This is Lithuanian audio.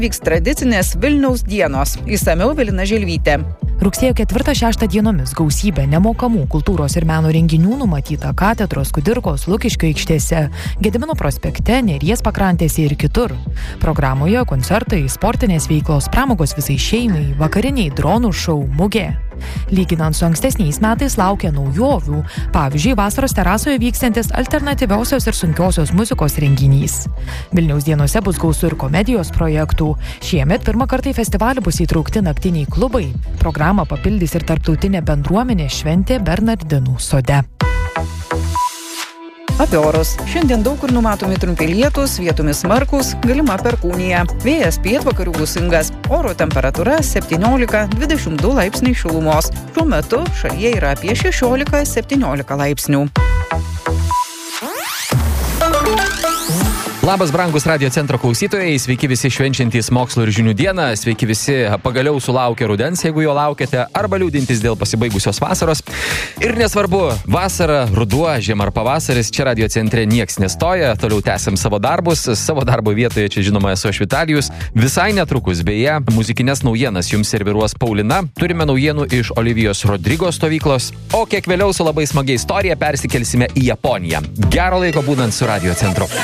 vyks tradicinės Vilniaus dienos. Išsamiau Evelina Želvytė. Rugsėjo 4-6 dienomis gausybė nemokamų kultūros ir meno renginių numatyta Katedros, Kudirkos, Lukiškių aikštėse, Gedimino prospekte, Neries pakrantėse ir kitur. Programoje koncertai, sportinės veiklos, pramogos visai šeimai, vakariniai dronų šou, mugė. Lyginant su ankstesniais metais laukia naujovių. Pavyzdžiui, vasaros terasoje vykstantis alternatyviosios ir sunkiosios muzikos renginys. Vilniaus dienose bus gausu ir komedijos projektų. Šiemet pirmą kartą į festivalį bus įtraukti naktiniai klubai. Programą papildys ir tarptautinė bendruomenė šventė Bernardinų sode. Apie orus. Šiandien daug kur numatomi trumpi lietūs, vietomis smarkūs, galima perkūnija. Vėjas pietvakarių gūsingas. Oro temperatūra 17-22 laipsniai šilumos. Šiuo metu šalyje yra apie 16-17 laipsnių. Labas, brangus Radio Centro klausytojai, sveiki visi švenčiantys mokslo ir žinių dieną, sveiki visi pagaliau sulaukę rudens, jeigu jo laukiate, arba liūdintys dėl pasibaigusios vasaros. Ir nesvarbu, vasara, ruduo, žiema ar pavasaris, čia Radio Centre nieks nestoja, toliau tęsiam savo darbus, savo darbo vietoje čia žinoma esu aš Vitalijus. Visai netrukus, beje, muzikinės naujienas jums serviruos Paulina, turime naujienų iš Olivijos Rodrigo stovyklos, o kiek vėliau su labai smagia istorija persikelsime į Japoniją. Gero laiko būnant su Radio Centru.